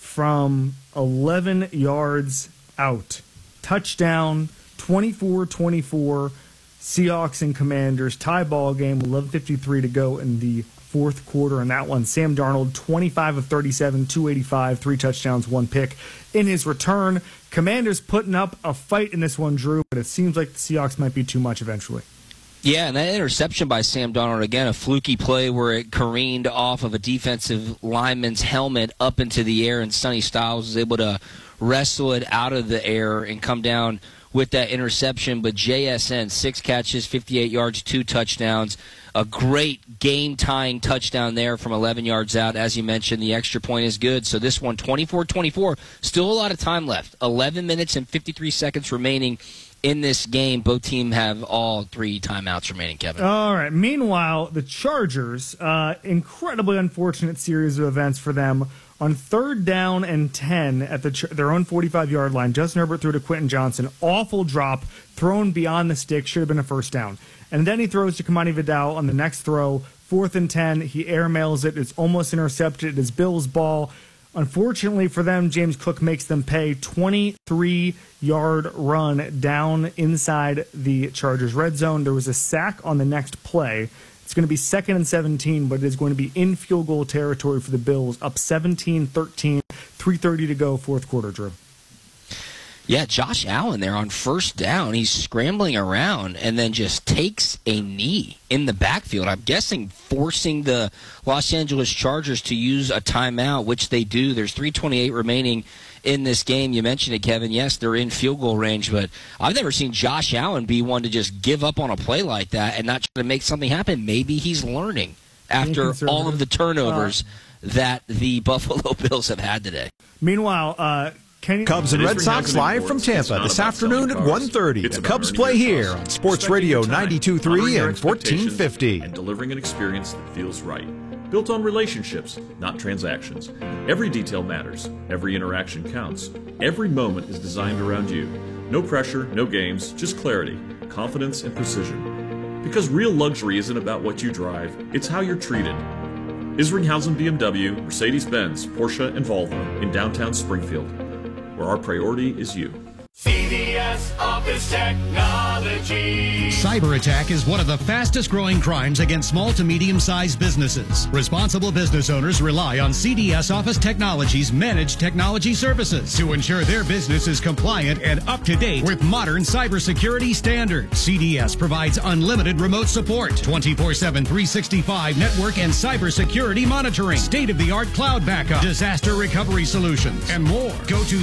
from 11 yards out. Touchdown, 24-24. Seahawks and Commanders tie ball game, 11:53 to go in the fourth quarter. And that one, Sam Darnold, 25 of 37, 285, 3 touchdowns, 1 pick in his return. Commanders putting up a fight in this one, Drew, but it seems like the Seahawks might be too much eventually. Yeah, and that interception by Sam Darnold, again, a fluky play where it careened off of a defensive lineman's helmet up into the air, and Sonny Styles was able to wrestle it out of the air and come down with that interception. But JSN, 6 catches, 58 yards, 2 touchdowns. A great game-tying touchdown there from 11 yards out. As you mentioned, the extra point is good. So this one, 24-24, still a lot of time left. 11 minutes and 53 seconds remaining in this game. Both teams have all 3 timeouts remaining, Kevin. All right. Meanwhile, the Chargers, incredibly unfortunate series of events for them. On 3rd down and 10 at their own 45-yard line, Justin Herbert threw to Quentin Johnson. Awful drop, thrown beyond the stick, should have been a first down. And then he throws to Kamani Vidal on the next throw, 4th and 10. He airmails it. It's almost intercepted. It is Bills' ball. Unfortunately for them, James Cook makes them pay. 23-yard run down inside the Chargers' red zone. There was a sack on the next play. It's going to be 2nd and 17, but it is going to be in field goal territory for the Bills, up 17-13, 3:30 to go, fourth quarter, Drew. Yeah, Josh Allen there on 1st down. He's scrambling around and then just takes a knee in the backfield. I'm guessing forcing the Los Angeles Chargers to use a timeout, which they do. There's 3:28 remaining in this game. You mentioned it, Kevin. Yes, they're in field goal range, but I've never seen Josh Allen be one to just give up on a play like that and not try to make something happen. Maybe he's learning after all of the turnovers that the Buffalo Bills have had today. Meanwhile, Cubs and Red Sox live from Tampa this afternoon at 1:30. The Cubs play here on Sports Radio 92.3 and 1450. And delivering an experience that feels right. Built on relationships, not transactions. Every detail matters. Every interaction counts. Every moment is designed around you. No pressure, no games, just clarity, confidence, and precision. Because real luxury isn't about what you drive, it's how you're treated. Isringhausen BMW, Mercedes-Benz, Porsche, and Volvo in downtown Springfield, where our priority is you. CDS Office Technology. Cyber attack is one of the fastest growing crimes against small to medium-sized businesses. Responsible business owners rely on CDS Office Technology's managed technology services to ensure their business is compliant and up to date with modern cybersecurity standards. CDS provides unlimited remote support, 24/7, 365 network and cybersecurity monitoring, state-of-the-art cloud backup, disaster recovery solutions, and more. Go to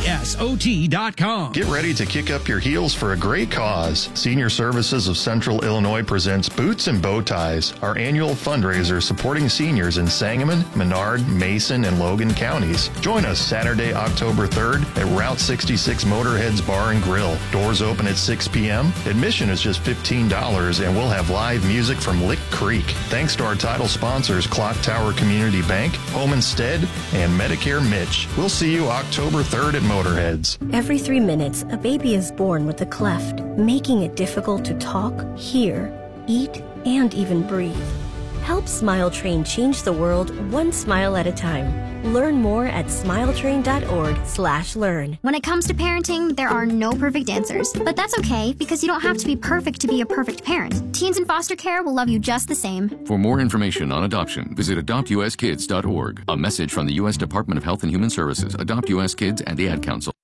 cdsot.com. Get ready to kick up your heels for a great cause. Senior Services of Central Illinois presents Boots and Bow Ties, our annual fundraiser supporting seniors in Sangamon, Menard, Mason, and Logan counties. Join us Saturday, October 3rd at Route 66 Motorheads Bar and Grill. Doors open at 6 p.m. Admission is just $15, and we'll have live music from Lick Creek. Thanks to our title sponsors, Clock Tower Community Bank, Home Instead, and Medicare Mitch. We'll see you October 3rd at Motorheads. Every 3 minutes, a baby is born with a cleft, making it difficult to talk, hear, eat, and even breathe. Help Smile Train change the world one smile at a time. Learn more at smiletrain.org/learn. When it comes to parenting, there are no perfect answers. But that's okay, because you don't have to be perfect to be a perfect parent. Teens in foster care will love you just the same. For more information on adoption, visit adoptuskids.org. A message from the U.S. Department of Health and Human Services, Adopt U.S. Kids, and the Ad Council.